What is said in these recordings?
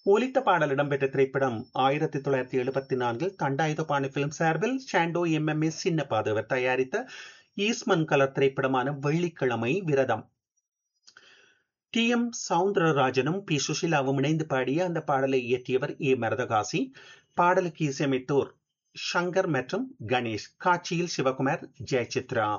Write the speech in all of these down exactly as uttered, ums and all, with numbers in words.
ஒலித்த பாடல் இடம்பெற்ற திரைப்படம் ஆயிரத்தி தொள்ளாயிரத்தி எழுபத்தி நான்கில் தண்டாயுதபாணி பிலிம் சார்பில் ஷாண்டோ எம் எம் எஸ் சின்னப்பாது அவர் தயாரித்த ஈஸ்மன் கலர் திரைப்படமான வெள்ளிக்கிழமை விரதம். டி எம் சவுந்தரராஜனும் பி சுஷிலாவும் இணைந்து பாடிய அந்த பாடலை இயற்றியவர் ஏ மரதகாசி. பாடலுக்கு இசையமைத்தோர் சங்கர் மற்றும் கணேஷ். காட்சியில் சிவகுமார், ஜெயசித்ரா.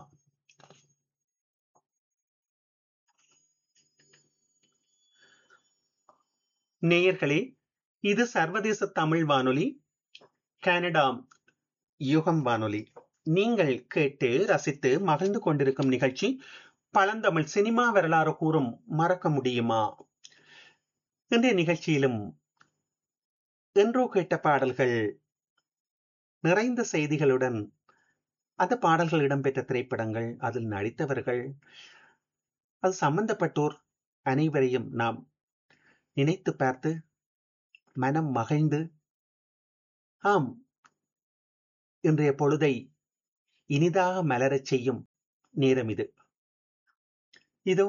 நேயர்களே, இது சர்வதேச தமிழ் வானொலி, கனடா யுகம் வானொலி. நீங்கள் கேட்டு ரசித்து மகிழ்ந்து கொண்டிருக்கும் நிகழ்ச்சி பழந்தமிழ் சினிமா வரலாறு கூறும் மறக்க முடியுமா. இன்றைய நிகழ்ச்சியிலும் என்றோ கேட்ட பாடல்கள் நிறைந்த செய்திகளுடன், அந்த பாடல்கள் இடம்பெற்ற திரைப்படங்கள், அதில் நடித்தவர்கள், அது சம்பந்தப்பட்டோர் அனைவரையும் நாம் நினைத்து பார்த்து மனம் மகிழ்ந்து, ஆம், இன்றைய பொழுதை இனிதாக மலரச் செய்யும் நேரம் இது. இதோ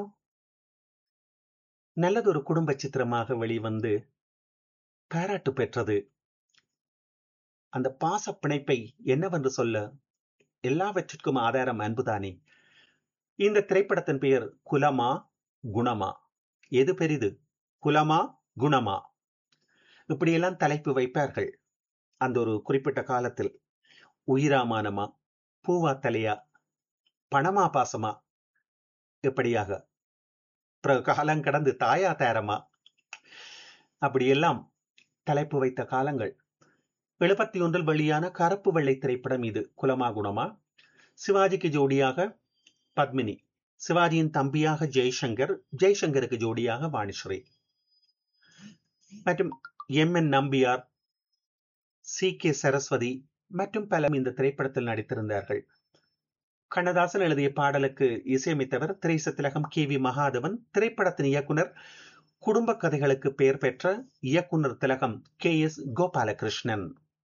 நல்லதொரு குடும்ப சித்திரமாக வெளிவந்து பாராட்டு பெற்றது. அந்த பாச பிணைப்பை என்னவென்று சொல்ல, எல்லாவற்றிற்கும் ஆதாரம் அன்புதானே. இந்த திரைப்படத்தின் பெயர் குலமா குணமா. எது பெரிது, குலமா குணமா? இப்படியெல்லாம் தலைப்பு வைப்பார்கள் அந்த ஒரு குறிப்பிட்ட காலத்தில். உயிராமானமா, பூவா தலையா, பணமா பாசமா, எப்படியாக பிறகு காலம் கடந்து தாயா தேரமா, அப்படியெல்லாம் தலைப்பு வைத்த காலங்கள். எழுபத்தி ஒன்றில் வெளியான கருப்பு வெள்ளை திரைப்படம் இது குலமா குணமா. சிவாஜிக்கு ஜோடியாக பத்மினி, சிவாஜியின் தம்பியாக ஜெய்சங்கர், ஜெய்சங்கருக்கு ஜோடியாக வாணிஸ்ரீ மற்றும் M N Nambiar, C K Saraswati மற்றும் பலரும் இந்த திரைப்படத்தில் நடித்திருந்தார்கள். கண்ணதாசன் எழுதிய பாடலுக்கு இசையமைத்தவர் திரைசத்திலகம் கே வி மகாதவன். திரைப்படத்தின் இயக்குனர் குடும்ப கதைகளுக்கு பெயர் பெற்ற இயக்குனர் திலகம் கே எஸ் கோபாலகிருஷ்ணன்.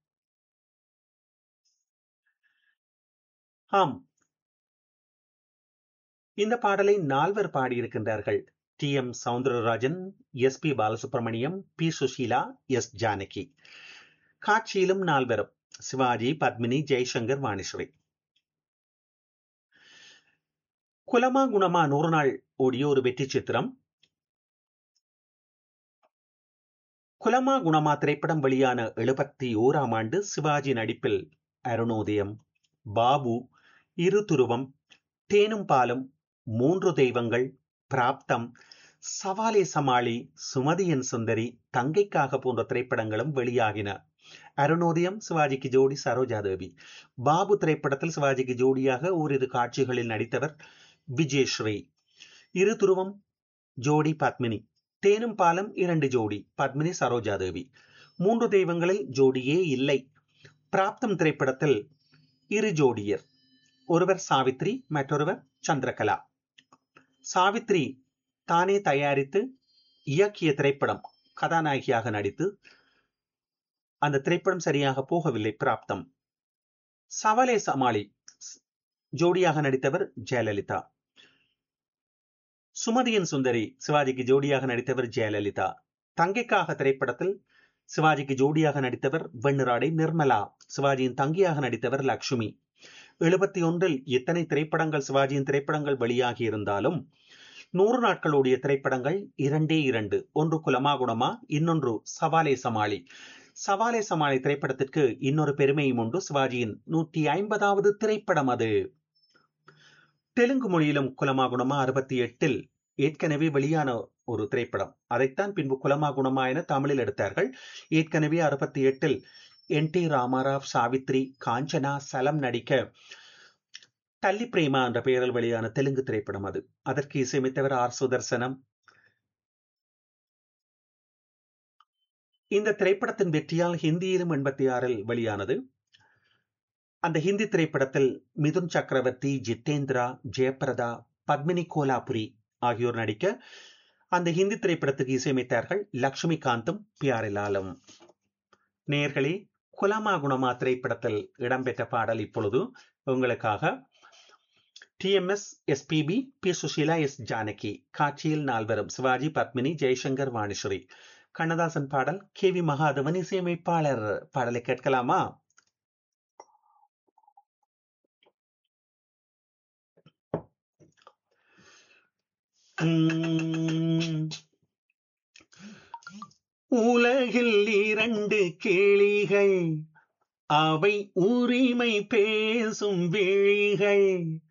ஆம், இந்த பாடலை நால்வர் பாடியிருக்கின்றார்கள். D M Soundararajan, S B Balasubramaniam, B Sushila, S Janaki. காட்சியிலும் நால்வரும் சிவாஜி, பத்மினி, ஜெய்சங்கர், வாணிஸ்ரீ. குலமா குணமா நூறு நாள் ஓடிய ஒரு வெற்றி சித்திரம். குலமா குணமா திரைப்படம் வெளியான எழுபத்தி ஓராம் ஆண்டு சிவாஜி நடிப்பில் அருணோதயம், பாபு, இரு துருவம், தேனும் பாலும், மூன்று தெய்வங்கள், பிராப்தம், சவாலே சமாளி, சுமதியின் சுந்தரி, தங்கைக்காக போன்ற திரைப்படங்களும் வெளியாகின. அருணோதயம் சிவாஜிக்கு ஜோடி சரோஜா தேவி. பாபு திரைப்படத்தில் சிவாஜிக்கு ஜோடியாக ஓரிரு காட்சிகளில் நடித்தவர் விஜயஸ்ரீ. இரு துருவம் ஜோடி பத்மினி. தேனும் பாலம் இரண்டு ஜோடி, பத்மினி, சரோஜா தேவி. மூன்று தெய்வங்களில் ஜோடியே இல்லை. பிராப்தம் திரைப்படத்தில் இரு ஜோடியர், ஒருவர் சாவித்ரி, மற்றொருவர் சந்திரகலா. சாவித்ரி தானே தயாரித்து இயக்கிய திரைப்படம், கதாநாயகியாக நடித்து அந்த திரைப்படம் சரியாக போகவில்லை. பிராப்தம். சவாலே சமாளி ஜோடியாக நடித்தவர் ஜெயலலிதா. சுமதியின் சுந்தரி சிவாஜிக்கு ஜோடியாக நடித்தவர் ஜெயலலிதா. தங்கைக்காக திரைப்படத்தில் சிவாஜிக்கு ஜோடியாக நடித்தவர் வெண்ணிராடை நிர்மலா. சிவாஜியின் தங்கியாக நடித்தவர் லட்சுமி. எழுபத்தி ஒன்றில் எத்தனை திரைப்படங்கள் சிவாஜியின் திரைப்படங்கள் வெளியாகி இருந்தாலும் நூறு நாட்களுடைய திரைப்படங்கள் இரண்டே இரண்டு. ஒன்று குலமா குணமா, இன்னொன்று சவாலே சமாளி. சவாலே சமாளி திரைப்படத்திற்கு இன்னொரு பெருமையும் உண்டு. சிவாஜியின் நூற்றி ஐம்பதாவது திரைப்படம் அது. தெலுங்கு மொழியிலும் குலமா குணமா அறுபத்தி எட்டில் ஏற்கனவே வெளியான ஒரு திரைப்படம். அதைத்தான் பின்பு குலமா குணமா என தமிழில் எடுத்தார்கள். ஏற்கனவே அறுபத்தி எட்டில் என் டி ராமாராவ், சாவித்ரி, காஞ்சனா, சலம் நடிக்க தள்ளி பிரேமா என்ற பெயரில் வெளியான தெலுங்கு திரைப்படம் அது. அதற்கு இசையமைத்தவர் ஆர் சுதர்சனம். இந்த திரைப்படத்தின் வெற்றியால் ஹிந்தியிலும் எண்பத்தி ஆறில் வெளியானது. அந்த ஹிந்தி திரைப்படத்தில் மிதுன் சக்கரவர்த்தி, ஜித்தேந்திரா, ஜெயபிரதா, பத்மினி கோலாபுரி ஆகியோர் நடிக்க அந்த ஹிந்தி திரைப்படத்துக்கு இசையமைத்தார்கள் லட்சுமிகாந்தும் பியாரிலாலும். நேயர்களே, குலமா குணமா திரைப்படத்தில் இடம்பெற்ற பாடல் இப்பொழுது உங்களுக்காக. D M S, S B B, B Sushila, S Janaki. காட்சியில் நால்வரும் சிவாஜி, பத்மினி, ஜெய்சங்கர், வாணிஸ்ரீ. கண்ணதாசன் பாடல், கே வி மகாதவன் இசையமைப்பாளர். பாடலை கேட்கலாமா? உம், உலகில் இரண்டு கிளிகள், அவை உரிமை பேசும் விழிகள்.